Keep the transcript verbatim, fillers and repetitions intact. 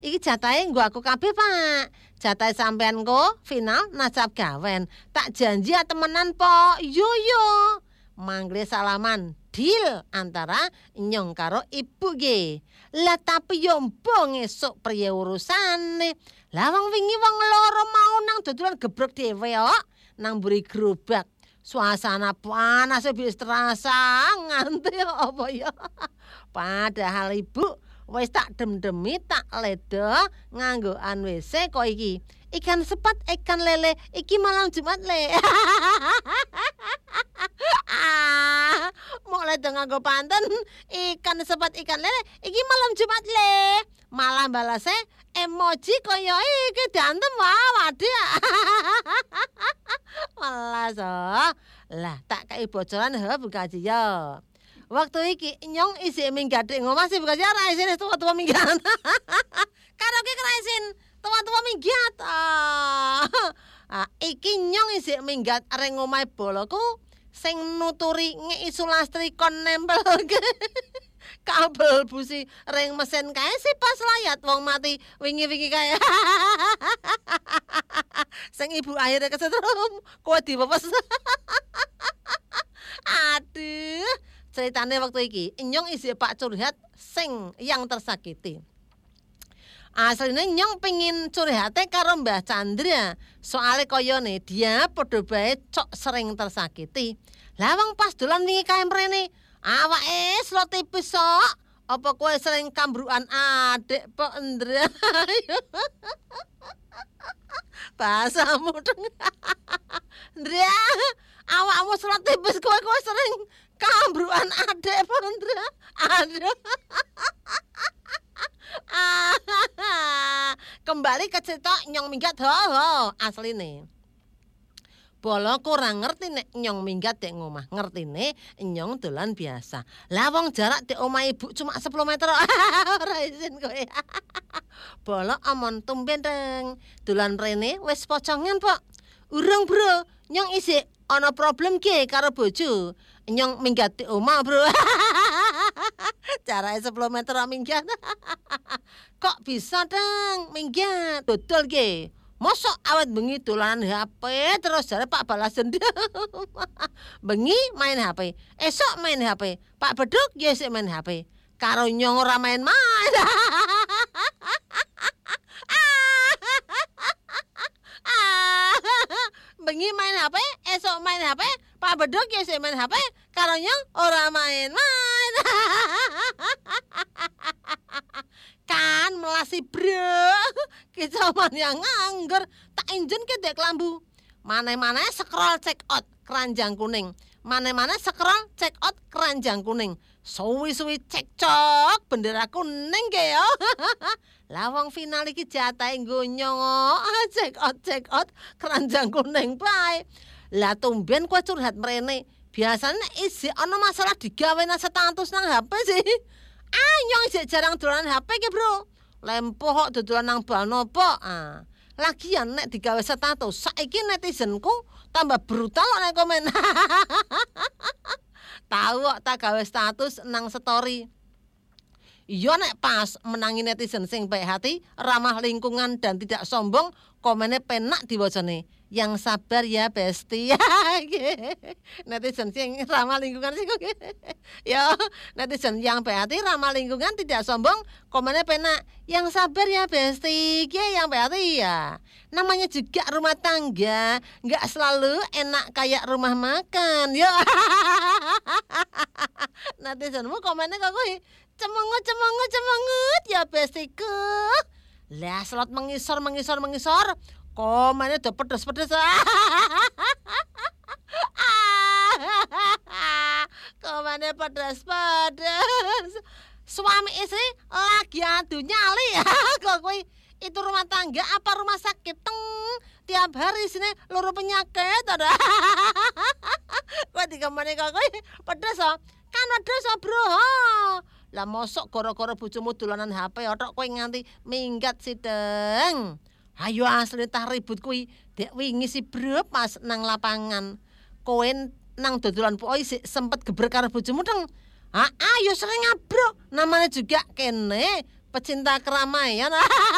Iki jatahe nggo aku kabeh, Pak. Jatahe sampean nggo final nasab gawen. Tak janji ya temenan, Pok. Yo yo. Manggil salaman deal antara nyong karo ibu ge. Lah tapi yo mbong esuk priye urusane. Lah wong wingi wong loro mau nang dodolan gebrek dhewe kok. Nang mburi gerobak. Suasana panas wis terasa nganti apa ya. Padahal ibu wis tak dem-demi tak ledo nganggoan W C kok iki. Ikan sepat, ikan lele, iki malam Jumat le. Ah, mau ledo nganggo panten, ikan sepat, ikan lele, iki malam Jumat le. Malah balase emoji kaya iki dantem wae waduh. Malas oh. Lah tak kei bocoran he buka ya. Waktu iki nyong isi minggat ning omah sih buka ora isine tua-tua minggat. Karo ki kraisin tua-tua minggat. Ah, ah iki nyong isi minggat ring omahe boloku sing nuturi ngeisu lastri kon nempel kabel busi ring mesin kae sih pas layat wong mati wingi-wingi kae. Sing ibu akhirnya kesetrum kowe dipepes. Aduh, ceritane waktu iki nyong isi Pak curhat sing yang tersakiti. Asline nyong pengin curhate karo Mbah Chandra. Soale koyone dia padha bae cok sering tersakiti. Lah wong pas dolan wingi kae mrene, awake slot tipis sok. Apa kowe sering kambrukan adik Pak Ndra? Bahasamu deng. Ndra, awakmu slot tipis kowe kowe sering kambrukan adik Pak Ndra. Aduh. Kembali ke cerita nyong minggat ho ho asline. Bolo kurang ngerti nek nyong minggat dek ngomah. Ngertine nyong dolan biasa. Lah wong jarak dek omah ibu cuma sepuluh meter. Ora isin kowe. Bolo amon tumben reng. Dolan rene wis pocongan, Pok. Urung, Bro. Nyong isih ana problem ge karo bojo. Nyong minggat di omah, Bro. Caranya sepuluh meter minggat. Kok bisa, Dang? Minggat dodol ge. Mosok awet bengi dolanan H P terus jare Pak balas dendam. Bengi main H P, esok main H P. Pak Beduk ya sik main H P. Karo nyong ora main-main. Bengi main H P, esok main H P. Pak Beduk ya sik main H P. Karo nyong ora main-main. Kan melasi bro, kecauan yang nganggur, tak injen ke dek lambu. Mana-mana scroll check out keranjang kuning, mana-mana scroll check out keranjang kuning. Suwi-suwi cekcok bendera kuning ke yo. Lawang final iki jatahe nggo nyong check out check out keranjang kuning bae. Lah tumben kowe curhat mrene. Biasanya isi ana masalah digawe nang status nang H P sih. Ah, nyong isih jarang dolanan H P ke, Bro. Lempoh kok dodolan nang bal nopo. Ah. Lagian nek digawe status, saiki netizenku tambah brutal kok nek komen. Tahu kok tak gawe status nang story. Iya nek pas menangi netizen sing baik hati, ramah lingkungan dan tidak sombong, komennya penak diwacane. Yang sabar ya Besti. Netizen sing ramah lingkungan sih. Ya, netizen yang baik hati, ramah lingkungan, tidak sombong, komennya penak. Yang sabar ya Besti. Yang baik hati ya. Namanya juga rumah tangga, nggak selalu enak kayak rumah makan. Ya. Netizenmu komennya kok gue cemengut cemengut cemengut ya Bestiku. Lah slot mengisor mengisor mengisor. Komennya udah pedes-pedes. Komennya pedes-pedes. Suami istri lagi adu nyali. Kok kowe itu rumah tangga apa rumah sakit? Teng. Tiap hari sini loro penyakit ada. Kowe dikamane kok kowe pedes oh. Kan pedes oh, Bro. Lah mosok gara-gara bojomu dolanan H P otok kowe nganti minggat sideng. Ayo asli tah ribut kuwi. Dek wingi si Bro pas nang lapangan. Kowe nang dodolan pokok isih sempet gebrek karo bojomu deng. Ah, ayo sering ngabruk. Namanya juga kene pecinta keramaian.